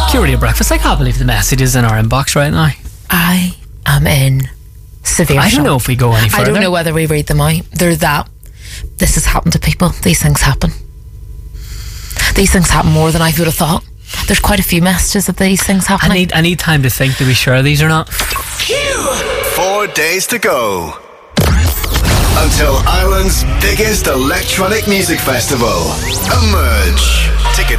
Q Breakfast. I can't believe the messages in our inbox right now. I am in severe I don't shock. know if we go any further. I don't know whether we read them out. They're that. This has happened to people. These things happen. These things happen more than I would have thought. There's quite a few messages of these things happening. I need time to think to be sure these are not. 4 days to go until Ireland's biggest electronic music festival, Emerge. Tickets